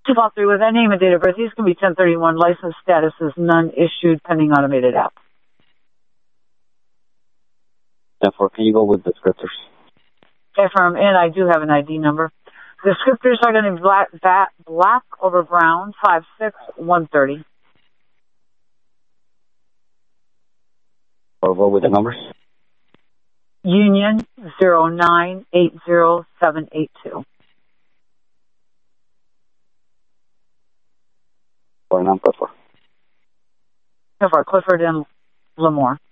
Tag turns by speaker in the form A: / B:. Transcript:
A: 253 with that name and date of birth. These can be 1031. License status is none issued pending automated app.
B: 10-4, can you go with descriptors?
A: Affirm, and I do have an ID number. The descriptors are going to be black over brown, 56130.
B: Or go with the numbers?
A: Union 0980782.
B: Or non-Clifford?
A: For Clifford and Lemoore.